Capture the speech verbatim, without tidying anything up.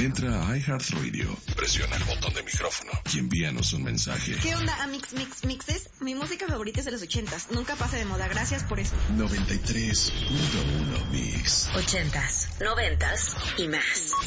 Entra a iHeartRadio, presiona el botón de micrófono y envíanos un mensaje. ¿Qué onda, Amix Mix Mixes? Mi música favorita es de los ochentas. Nunca pasa de moda. Gracias por eso. noventa y tres punto uno Mix. Ochentas, noventas y más.